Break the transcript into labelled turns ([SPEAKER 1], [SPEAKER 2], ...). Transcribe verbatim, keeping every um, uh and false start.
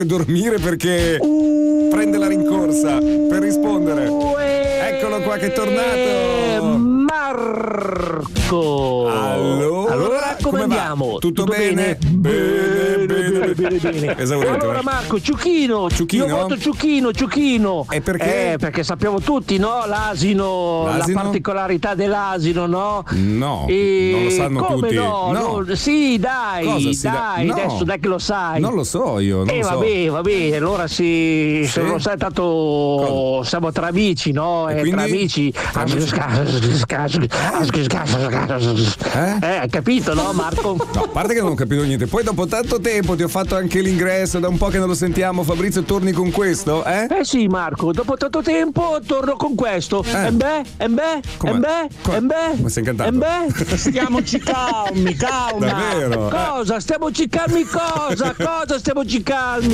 [SPEAKER 1] dormire perché uh, prende la rincorsa per rispondere. Eccolo qua che è tornato.
[SPEAKER 2] Marco.
[SPEAKER 1] Allora,
[SPEAKER 2] allora come, come andiamo?
[SPEAKER 1] Tutto, Tutto bene? Bene, bene, bene, bene. Esaurito.
[SPEAKER 2] Allora Marco, Ciuchino.
[SPEAKER 1] Ciuchino?
[SPEAKER 2] Io voto Ciuchino, Ciuchino.
[SPEAKER 1] E perché?
[SPEAKER 2] Eh, perché sappiamo tutti, no? L'asino,
[SPEAKER 1] L'asino?
[SPEAKER 2] la particolarità dell'asino, no?
[SPEAKER 1] No,
[SPEAKER 2] e...
[SPEAKER 1] non lo sanno
[SPEAKER 2] come
[SPEAKER 1] tutti.
[SPEAKER 2] No,
[SPEAKER 1] no.
[SPEAKER 2] no, sì, dai,
[SPEAKER 1] Cosa si
[SPEAKER 2] dai,
[SPEAKER 1] da... no.
[SPEAKER 2] adesso dai che lo sai.
[SPEAKER 1] Non lo so io, non
[SPEAKER 2] Eh
[SPEAKER 1] lo so.
[SPEAKER 2] vabbè, vabbè, allora sì,
[SPEAKER 1] Sì?
[SPEAKER 2] se non sai tanto Cosa? Siamo tra amici, no?
[SPEAKER 1] E
[SPEAKER 2] eh,
[SPEAKER 1] quindi?
[SPEAKER 2] Tra amici.
[SPEAKER 1] Tra amici.
[SPEAKER 2] Eh? eh, hai capito, no, Marco?
[SPEAKER 1] No, a parte che non ho capito niente. Poi dopo tanto tempo ti ho fatto anche l'ingresso, da un po' che non lo sentiamo. Fabrizio, torni con questo, eh?
[SPEAKER 2] Eh sì, Marco, dopo tanto tempo torno con questo.
[SPEAKER 1] Eh.
[SPEAKER 2] Embè, embè, embè, embè.
[SPEAKER 1] Come sei incantato?
[SPEAKER 2] Embè. Stiamoci calmi, calma.
[SPEAKER 1] Davvero?
[SPEAKER 2] Cosa? Stiamoci calmi cosa? Cosa stiamoci calmi?